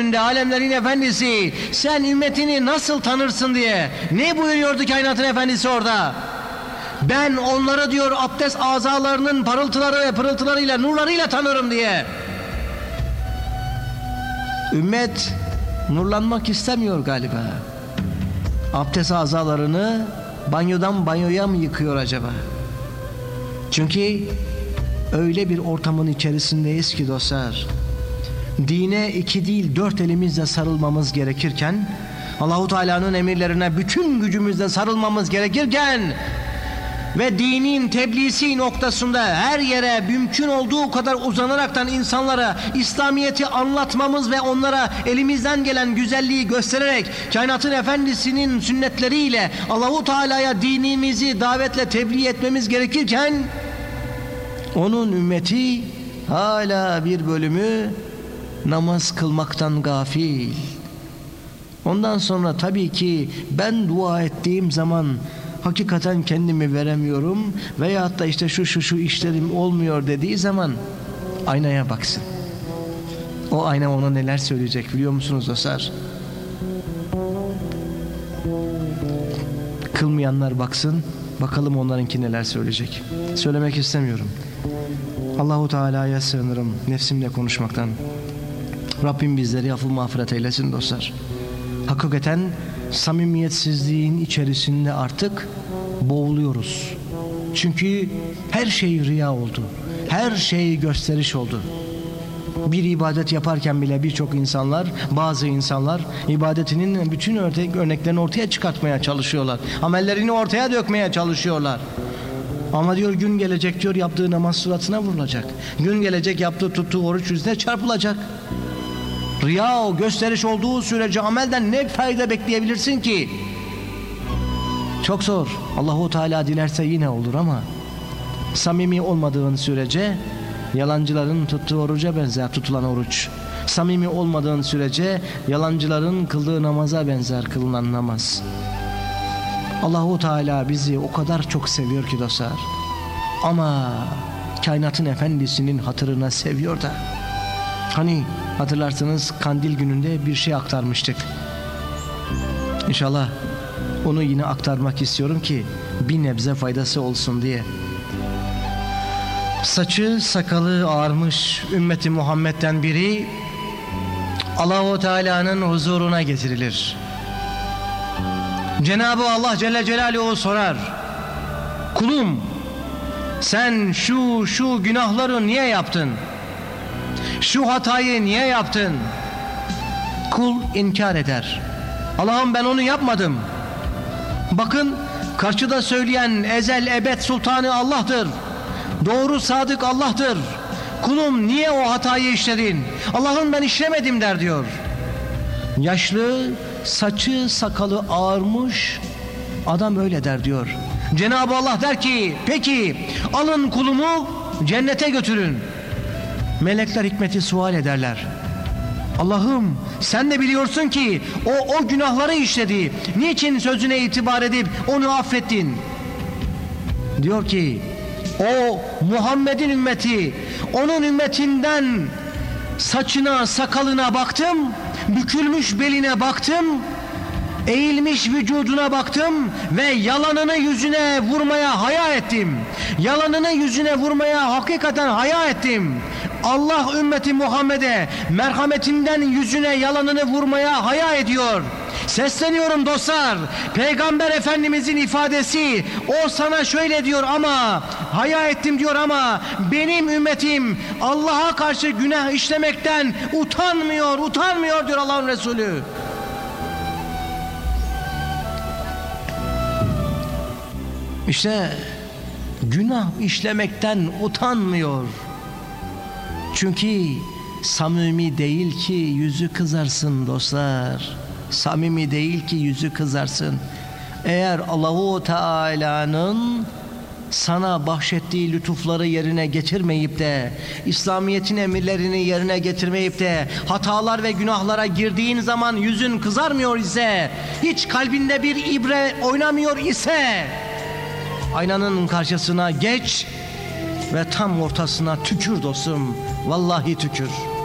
gününde alemlerin efendisi sen ümmetini nasıl tanırsın diye ne buyuruyordu kainatın efendisi orada? Ben onları diyor abdest azalarının parıltıları ve pırıltılarıyla, nurlarıyla tanırım diye. Ümmet nurlanmak istemiyor galiba. Abdest azalarını banyodan banyoya mı yıkıyor acaba? Çünkü öyle bir ortamın içerisindeyiz ki dostlar, dine 2 değil 4 elimizle sarılmamız gerekirken, Allahu Teala'nın emirlerine bütün gücümüzle sarılmamız gerekirken ve dinin tebliğsi noktasında her yere mümkün olduğu kadar uzanaraktan insanlara İslamiyet'i anlatmamız ve onlara elimizden gelen güzelliği göstererek kainatın efendisinin sünnetleriyle Allahu Teala'ya dinimizi davetle tebliğ etmemiz gerekirken, onun ümmeti hala bir bölümü namaz kılmaktan gafil. Ondan sonra tabii ki ben dua ettiğim zaman hakikaten kendimi veremiyorum veyahut da işte şu işlerim olmuyor dediği zaman aynaya baksın. O ayna ona neler söyleyecek biliyor musunuz dostlar? Kılmayanlar baksın, bakalım onlarınki neler söyleyecek. Söylemek istemiyorum. Allahu Teala'ya sığınırım nefsimle konuşmaktan. Rabbim bizleri affı mağfiret eylesin dostlar. Hakikaten samimiyetsizliğin içerisinde artık boğuluyoruz. Çünkü her şey riya oldu. Her şey gösteriş oldu. Bir ibadet yaparken bile birçok insanlar, bazı insanlar ibadetinin bütün örneklerini ortaya çıkartmaya çalışıyorlar. Amellerini ortaya dökmeye çalışıyorlar. Ama diyor gün gelecek diyor yaptığı namaz suratına vurulacak. Gün gelecek yaptığı tuttuğu oruç yüzüne çarpılacak. Riya o gösteriş olduğu sürece amelden ne fayda bekleyebilirsin ki? Çok zor. Allahu Teala dilerse yine olur ama samimi olmadığın sürece yalancıların tuttuğu oruca benzer tutulan oruç. Samimi olmadığın sürece yalancıların kıldığı namaza benzer kılınan namaz. Allahu Teala bizi o kadar çok seviyor ki dostlar. Ama kainatın efendisinin hatırına seviyor da. Hani hatırlarsınız kandil gününde bir şey aktarmıştık. İnşallah onu yine aktarmak istiyorum ki bir nebze faydası olsun diye. Saçı sakalı ağarmış ümmeti Muhammed'den biri Allahu Teala'nın huzuruna getirilir. Cenab-ı Allah Celle Celaluhu sorar. Kulum sen şu günahları niye yaptın? Şu hatayı niye yaptın? Kul inkar eder. Allah'ım ben onu yapmadım. Bakın karşıda söyleyen ezel ebed sultanı Allah'tır. Doğru sadık Allah'tır. Kulum niye o hatayı işledin? Allah'ım ben işlemedim der diyor. Yaşlı, saçı sakalı ağarmış adam öyle der diyor. Cenab-ı Allah der ki peki alın kulumu cennete götürün. Melekler hikmeti sual ederler. Allah'ım sen de biliyorsun ki o günahları işledi. Niçin sözüne itibar edip onu affettin? Diyor ki o Muhammed'in ümmeti, onun ümmetinden saçına sakalına baktım, bükülmüş beline baktım, eğilmiş vücuduna baktım ve yalanını yüzüne vurmaya haya ettim. Yalanını yüzüne vurmaya hakikaten haya ettim. Allah ümmeti Muhammed'e merhametinden yüzüne yalanını vurmaya haya ediyor. Sesleniyorum dostlar, Peygamber Efendimizin ifadesi, o sana şöyle diyor ama haya ettim diyor ama benim ümmetim Allah'a karşı günah işlemekten utanmıyor diyor Allah'ın Resulü. İşte günah işlemekten utanmıyor. Çünkü samimi değil ki yüzü kızarsın dostlar. Samimi değil ki yüzü kızarsın. Eğer Allahu Teala'nın sana bahşettiği lütufları yerine getirmeyip de İslamiyet'in emirlerini yerine getirmeyip de hatalar ve günahlara girdiğin zaman yüzün kızarmıyor ise, hiç kalbinde bir ibre oynamıyor ise, aynanın karşısına geç ve tam ortasına tükür dostum. Vallahi tükür.